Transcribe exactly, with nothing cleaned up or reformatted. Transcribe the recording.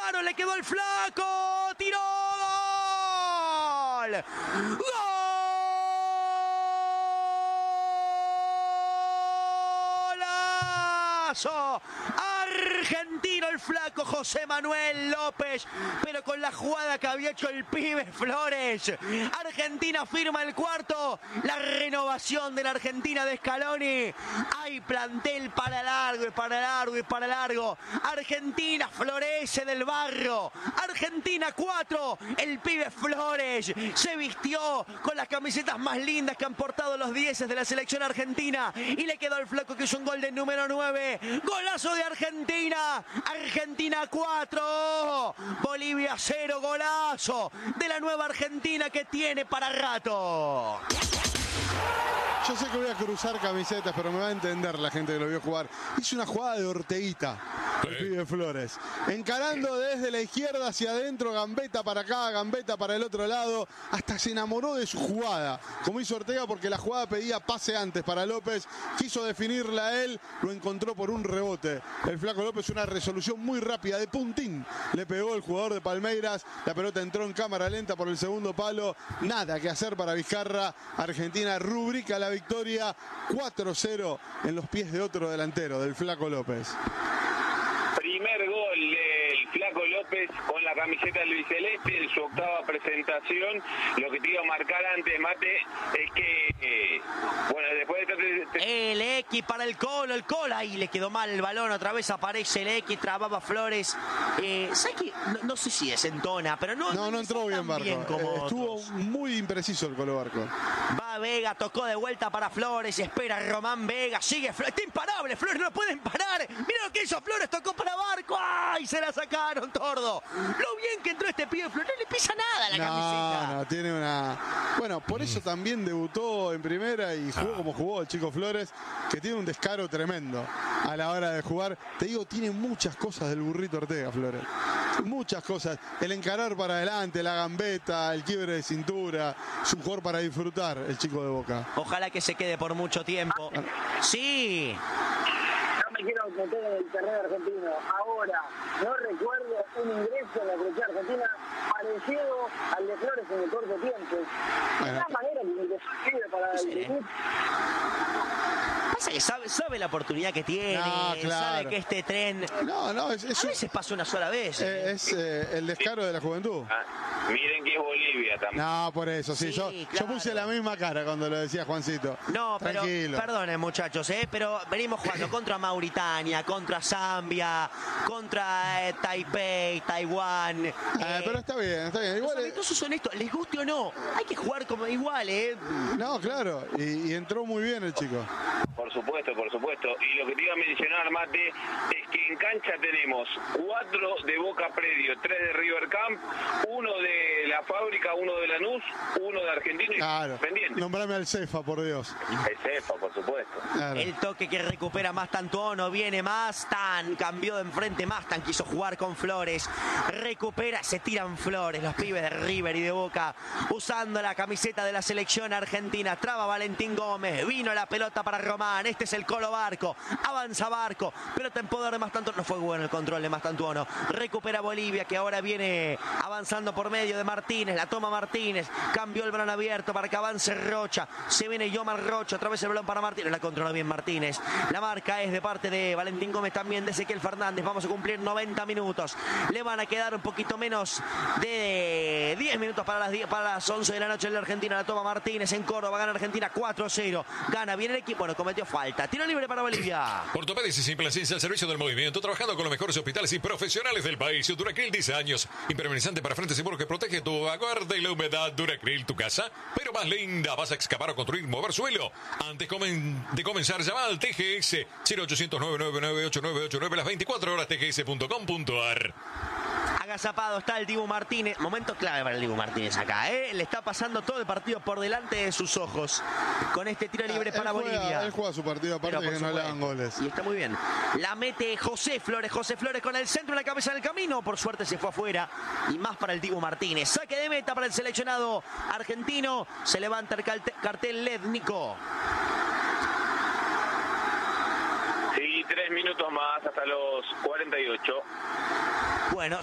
disparo, le quedó el flaco, tiró, gol, golazo, argentino el flaco José Manuel López, pero con la jugada que había hecho el pibe Flores, Argentina firma el cuarto, la renovación de la Argentina de Scaloni, hay plantel para largo y para largo y para largo, Argentina florece del barro, Argentina cuatro, el pibe Flores se vistió con las camisetas más lindas que han portado los dieces de la selección argentina y le quedó el flaco que hizo un gol de número nueve, golazo de Argentina, Argentina cuatro, Bolivia cero, golazo de la nueva Argentina que tiene para rato. Yo sé que voy a cruzar camisetas, pero me va a entender la gente que lo vio jugar. Hizo una jugada de Orteguita, el pibe Flores. Encarando desde la izquierda hacia adentro, gambeta para acá, gambeta para el otro lado. Hasta se enamoró de su jugada, como hizo Ortega, porque la jugada pedía pase antes para López. Quiso definirla a él, lo encontró por un rebote. El flaco López, una resolución muy rápida, de puntín. Le pegó el jugador de Palmeiras. La pelota entró en cámara lenta por el segundo palo. Nada que hacer para Vizcarra. Argentina rubrica la victoria cuatro cero en los pies de otro delantero, del flaco López. Primer gol del flaco López con la camiseta albiceleste en su octava presentación. Lo que te iba a marcar antes, Mate, es que eh, bueno, después de... Te... El X para el Colo, el Colo, ahí le quedó mal el balón, otra vez aparece el X, trababa Flores. Eh, ¿Sabes qué? No, no sé si desentona, pero no... No, no, no entró bien Barco. Bien como eh, estuvo otros. Muy impreciso el Colo Barco. Va Vega, tocó de vuelta para Flores, espera Román Vega, sigue Flores, está imparable, Flores no lo pueden parar. Mira lo que hizo Flores, tocó para Barco, ¡ay! Se la sacaron, Tordo. Lo bien que entró este pibe Flores, no le pisa nada a la no, camiseta. No, tiene una... Bueno, por eso también debutó en primera y jugó como jugó el chico Flores, que tiene un descaro tremendo a la hora de jugar. Te digo, tiene muchas cosas del burrito Ortega, Flores. Muchas cosas. El encarar para adelante, la gambeta, el quiebre de cintura. Es un jugador para disfrutar, el chico de Boca. Ojalá que se quede por mucho tiempo. Sí. No me quiero meter en el terreno argentino. Ahora, no recuerdo un ingreso en la selección argentina parecido al de Flores en el corto tiempo. De Bueno. esta manera que ingresó el pibe para el debut. Pasa que sabe, sabe la oportunidad que tiene, No, claro. sabe que este tren No, no, es, es, a veces pasa una sola vez. eh, es eh, el descaro de la juventud. Ah, miren que es Bolivia también. No, por eso, sí. Sí, yo, claro. yo puse la misma cara cuando lo decía Juancito. No, pero Tranquilo. perdonen muchachos, ¿eh? pero venimos jugando contra Mauritania, contra Zambia, contra eh, Taipei, Taiwán. Eh, eh, pero está bien, está bien. los Igual, eh, amistosos son estos, les guste o no, hay que jugar como igual, ¿eh? no, claro. Y, y entró muy bien el chico. Por supuesto, por supuesto. Y lo que te iba a mencionar, Mate, es que en cancha tenemos cuatro de Boca Predio, tres de River Camp, uno de la Fábrica, uno de Lanús, uno de Argentino y Claro. Pendiente. Nombrame al Cefa, por Dios. El Cefa, por supuesto. Claro. El toque que recupera más Tantuono, viene Mastan, cambió de enfrente Mastan, quiso jugar con Flores, recupera, se tiran Flores, los pibes de River y de Boca, usando la camiseta de la selección argentina, traba Valentín Gómez, vino la pelota para Román, este es el Colo Barco, avanza Barco, pelota en poder de Mastantuono, no fue bueno el control de Mastantuono, recupera Bolivia que ahora viene avanzando por medio de Martínez, la toma Martínez, cambió el balón abierto para que avance Rocha, se viene Yomar Rocha, otra vez el balón para Martínez, la controla bien Martínez, la marca es de parte de Valentín Gómez, también de Ezequiel Fernández, vamos a cumplir noventa minutos, le van a quedar un poquito menos de diez minutos para las, diez, para las once de la noche en la Argentina, la toma Martínez en Córdoba, gana Argentina cuatro cero, gana bien el equipo, bueno, cometió falta, tiro libre para Bolivia. Ortopédica y Simple Ciencia al servicio del movimiento, trabajando con los mejores hospitales y profesionales del país. Duracril diez años, impermeabilizante para frente seguro que protege tu hogar de la humedad. Duracril, tu casa, pero más linda. Vas a excavar o construir, mover suelo. Antes comen, de comenzar, llama al T G S cero ochocientos nueve nueve nueve ocho nueve ocho nueve las veinticuatro horas t g s punto com punto a r. Agazapado está el Dibu Martínez. Momento clave para el Dibu Martínez acá, ¿eh? Le está pasando todo el partido por delante de sus ojos. Con este tiro libre Él para juega, Bolivia. Él juega su partido aparte Pero, que no le hagan goles. Y está muy bien. La mete José Flores. José Flores con el centro, la cabeza del camino. Por suerte se fue afuera. Y más para el Dibu Martínez. Saque de meta para el seleccionado argentino. Se levanta el cartel L E D, Nico. Sí, tres minutos más hasta los cuarenta y ocho. Bueno.